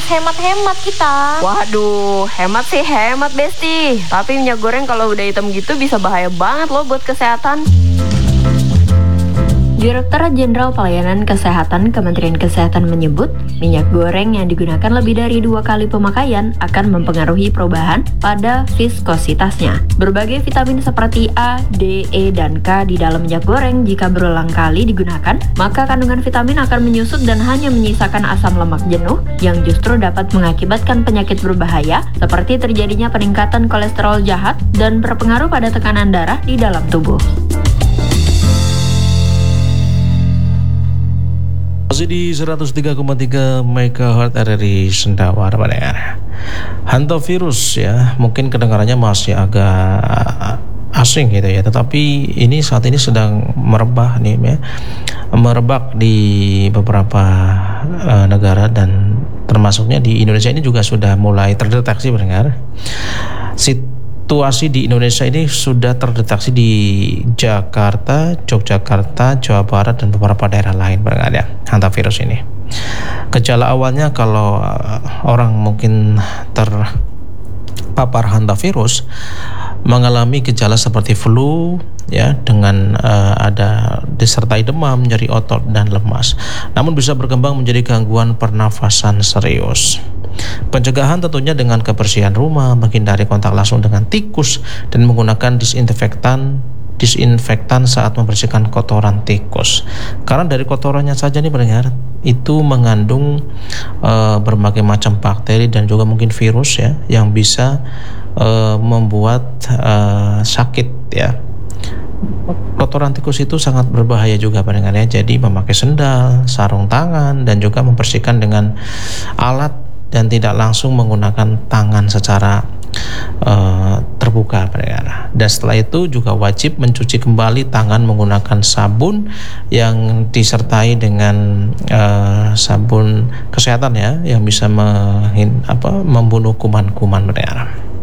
hemat-hemat kita. Waduh, hemat sih hemat Besti. Tapi minyak goreng kalau udah hitam gitu bisa bahaya banget loh buat kesehatan. Direktur Jenderal Pelayanan Kesehatan Kementerian Kesehatan menyebut, minyak goreng yang digunakan lebih dari 2 kali pemakaian akan mempengaruhi perubahan pada viskositasnya. Berbagai vitamin seperti A, D, E, dan K di dalam minyak goreng jika berulang kali digunakan, maka kandungan vitamin akan menyusut dan hanya menyisakan asam lemak jenuh yang justru dapat mengakibatkan penyakit berbahaya seperti terjadinya peningkatan kolesterol jahat dan berpengaruh pada tekanan darah di dalam tubuh. Masih di 103,3 MHz RRI Sendawara pendengar. Hantavirus ya, mungkin kedengarannya masih agak asing gitu ya, tetapi ini saat ini sedang merebak nih ya, merebak di beberapa negara dan termasuknya di Indonesia ini juga sudah mulai terdeteksi pendengar. Situasi di Indonesia ini sudah terdeteksi di Jakarta, Yogyakarta, Jawa Barat, dan beberapa daerah lain pendengar ya, hantavirus ini. Gejala awalnya kalau orang mungkin terpapar hantavirus mengalami gejala seperti flu ya, dengan ada disertai demam, nyeri otot dan lemas. Namun bisa berkembang menjadi gangguan pernafasan serius. Pencegahan tentunya dengan kebersihan rumah, menghindari kontak langsung dengan tikus dan menggunakan disinfektan saat membersihkan kotoran tikus. Karena dari kotorannya saja nih pendengar, itu mengandung berbagai macam bakteri dan juga mungkin virus ya, yang bisa membuat sakit ya. Kotoran tikus itu sangat berbahaya juga pendengar ya. Jadi memakai sendal, sarung tangan, dan juga membersihkan dengan alat dan tidak langsung menggunakan tangan secara terbuka pendengar. Dan setelah itu juga wajib mencuci kembali tangan menggunakan sabun yang disertai dengan sabun kesehatan ya, yang bisa membunuh kuman-kuman pendengar.